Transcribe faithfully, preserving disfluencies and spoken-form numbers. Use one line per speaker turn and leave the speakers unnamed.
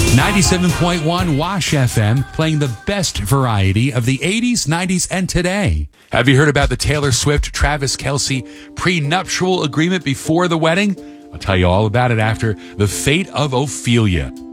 ninety-seven point one Wash F M, playing the best variety of the eighties, nineties, and today. Have you heard about the Taylor Swift Travis Kelce prenuptial agreement before the wedding? I'll tell you all about it after The Fate of Ophelia.